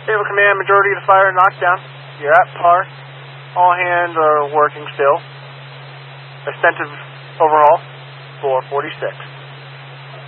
Naval Command, majority of the fire knocked down. You're at par. All hands are working still. Attentive overhaul, 446.